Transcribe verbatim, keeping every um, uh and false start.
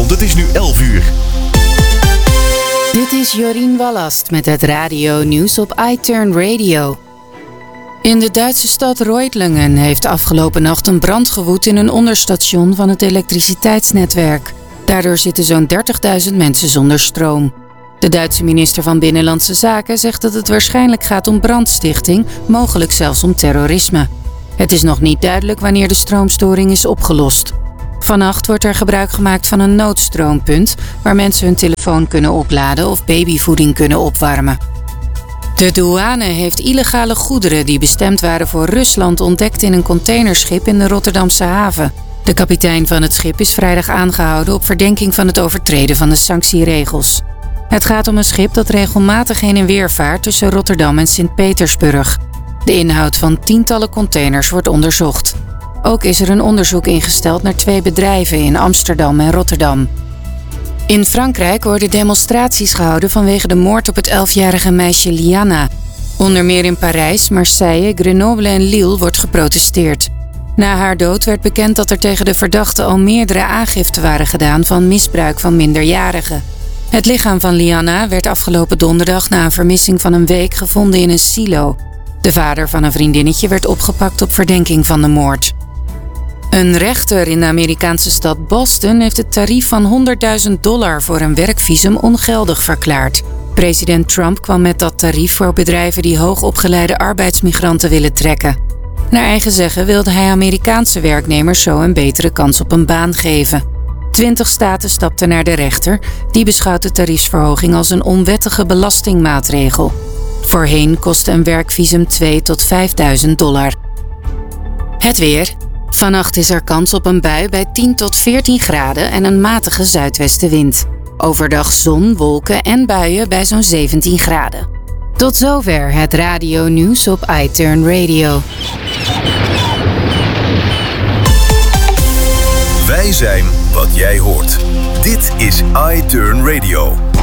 want het is nu elf uur. Dit is Jorien Wallast met het radio nieuws op iTurn Radio. In de Duitse stad Reutlingen heeft afgelopen nacht een brand gewoed in een onderstation van het elektriciteitsnetwerk. Daardoor zitten zo'n dertigduizend mensen zonder stroom. De Duitse minister van Binnenlandse Zaken zegt dat het waarschijnlijk gaat om brandstichting, mogelijk zelfs om terrorisme. Het is nog niet duidelijk wanneer de stroomstoring is opgelost. Vannacht wordt er gebruik gemaakt van een noodstroompunt waar mensen hun telefoon kunnen opladen of babyvoeding kunnen opwarmen. De douane heeft illegale goederen die bestemd waren voor Rusland ontdekt in een containerschip in de Rotterdamse haven. De kapitein van het schip is vrijdag aangehouden op verdenking van het overtreden van de sanctieregels. Het gaat om een schip dat regelmatig heen en weer vaart tussen Rotterdam en Sint-Petersburg. De inhoud van tientallen containers wordt onderzocht. Ook is er een onderzoek ingesteld naar twee bedrijven in Amsterdam en Rotterdam. In Frankrijk worden demonstraties gehouden vanwege de moord op het elfjarige meisje Liana. Onder meer in Parijs, Marseille, Grenoble en Lille wordt geprotesteerd. Na haar dood werd bekend dat er tegen de verdachte al meerdere aangiften waren gedaan van misbruik van minderjarigen. Het lichaam van Liana werd afgelopen donderdag na een vermissing van een week gevonden in een silo. De vader van een vriendinnetje werd opgepakt op verdenking van de moord. Een rechter in de Amerikaanse stad Boston heeft het tarief van honderdduizend dollar voor een werkvisum ongeldig verklaard. President Trump kwam met dat tarief voor bedrijven die hoogopgeleide arbeidsmigranten willen trekken. Naar eigen zeggen wilde hij Amerikaanse werknemers zo een betere kans op een baan geven. Twintig staten stapten naar de rechter, die beschouwt de tariefsverhoging als een onwettige belastingmaatregel. Voorheen kostte een werkvisum twee tot vijfduizend dollar. Het weer. Vannacht is er kans op een bui bij tien tot veertien graden en een matige zuidwestenwind. Overdag zon, wolken en buien bij zo'n zeventien graden. Tot zover het radio nieuws op iTurn Radio. Wij zijn wat jij hoort. Dit is iTurn Radio.